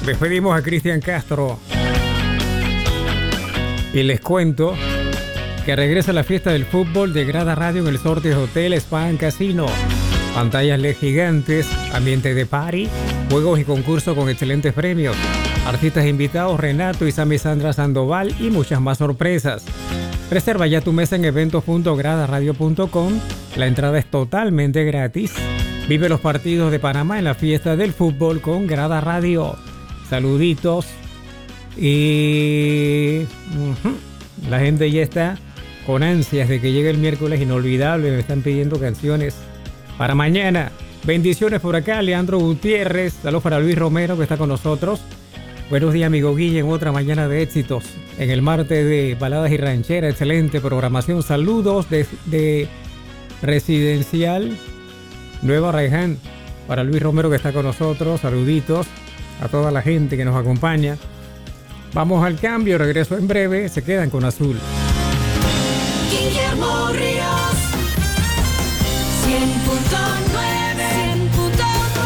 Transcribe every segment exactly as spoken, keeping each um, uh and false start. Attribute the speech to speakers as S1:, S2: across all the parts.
S1: Despedimos a Cristian Castro. Y les cuento que regresa la fiesta del fútbol de Grada Radio en el Sortes Hotel Spa and Casino. Pantallas L E D gigantes, ambiente de party, juegos y concursos con excelentes premios. Artistas invitados Renato y Sammy Sandra Sandoval y muchas más sorpresas. Reserva ya tu mesa en eventos punto grada radio punto com. La entrada es totalmente gratis. Vive los partidos de Panamá en la fiesta del fútbol con Grada Radio. Saluditos. Y uh-huh. La gente ya está con ansias de que llegue el miércoles inolvidable. Me están pidiendo canciones para mañana. Bendiciones por acá, Leandro Gutiérrez. Saludos para Luis Romero, que está con nosotros. Buenos días, amigo Guille, en otra mañana de éxitos. En el martes de baladas y ranchera, excelente programación. Saludos de, de Residencial Nueva Raiján para Luis Romero, que está con nosotros. Saluditos a toda la gente que nos acompaña. Vamos al cambio, regreso en breve. Se quedan con Azul.
S2: Guillermo Ríos, cien punto nueve, cien punto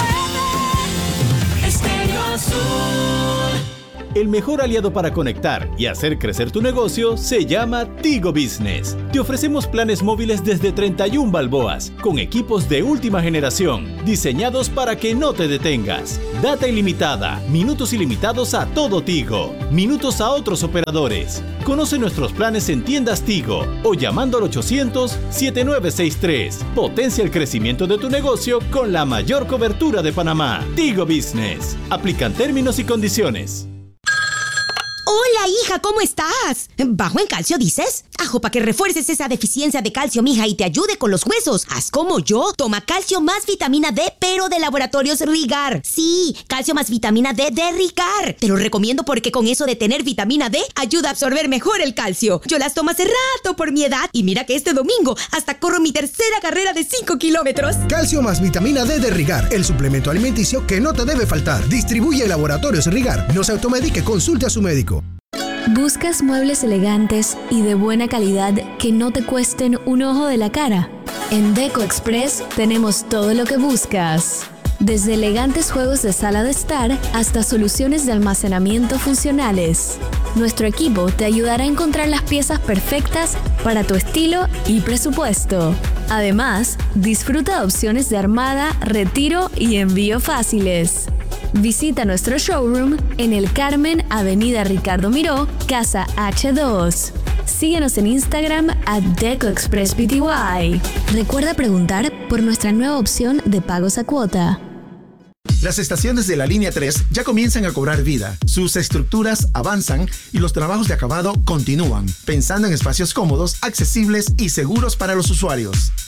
S2: nueve, Estéreo Azul.
S3: El mejor aliado para conectar y hacer crecer tu negocio se llama Tigo Business. Te ofrecemos planes móviles desde treinta y una balboas, con equipos de última generación, diseñados para que no te detengas. Data ilimitada, minutos ilimitados a todo Tigo, minutos a otros operadores. Conoce nuestros planes en tiendas Tigo o llamando al ochocientos, setenta y nueve sesenta y tres. Potencia el crecimiento de tu negocio con la mayor cobertura de Panamá. Tigo Business. Aplican términos y condiciones.
S4: Hola, hija, ¿cómo estás? ¿Bajo en calcio, dices? Ajo, para que refuerces esa deficiencia de calcio, mija, y te ayude con los huesos. Haz como yo. Toma calcio más vitamina D, pero de Laboratorios Rigar. Sí, calcio más vitamina D de Rigar. Te lo recomiendo porque con eso de tener vitamina D, ayuda a absorber mejor el calcio. Yo las tomo hace rato por mi edad y mira que este domingo hasta corro mi tercera carrera de cinco kilómetros.
S5: Calcio más vitamina D de Rigar, el suplemento alimenticio que no te debe faltar. Distribuye Laboratorios Rigar. No se automedique, consulte a su médico.
S6: ¿Buscas muebles elegantes y de buena calidad que no te cuesten un ojo de la cara? En Deco Express tenemos todo lo que buscas. Desde elegantes juegos de sala de estar hasta soluciones de almacenamiento funcionales. Nuestro equipo te ayudará a encontrar las piezas perfectas para tu estilo y presupuesto. Además, disfruta de opciones de armada, retiro y envío fáciles. Visita nuestro showroom en El Carmen, Avenida Ricardo Miró, Casa H dos. Síguenos en Instagram at DecoExpressPty. Recuerda preguntar por nuestra nueva opción de pagos a cuota.
S7: Las estaciones de la línea tres ya comienzan a cobrar vida. Sus estructuras avanzan y los trabajos de acabado continúan, pensando en espacios cómodos, accesibles y seguros para los usuarios.